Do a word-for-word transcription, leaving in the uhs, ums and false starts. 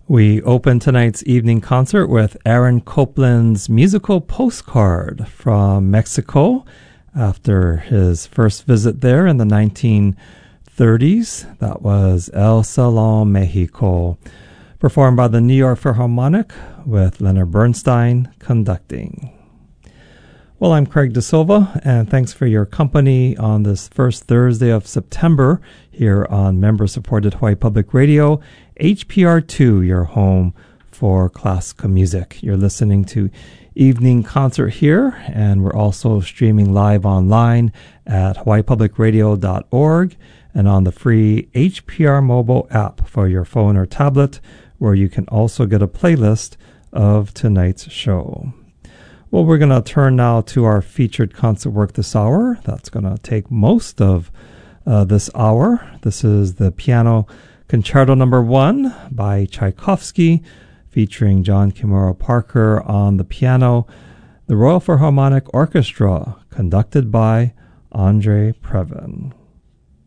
We open tonight's evening concert with Aaron Copland's musical postcard from Mexico after his first visit there in the nineteen thirties. That was El Salón Mexico, performed by the New York Philharmonic with Leonard Bernstein conducting. Well, I'm Craig DeSilva, and thanks for your company on this first Thursday of September here on member-supported Hawaii Public Radio, H P R two, your home for classical music. You're listening to Evening Concert here, and we're also streaming live online at hawaii public radio dot org and on the free H P R mobile app for your phone or tablet, where you can also get a playlist of tonight's show. Well, we're going to turn now to our featured concert work this hour. That's going to take most of uh, this hour. This is the Piano Concerto Number One by Tchaikovsky, featuring John Kimura Parker on the piano, the Royal Philharmonic Orchestra, conducted by Andre Previn.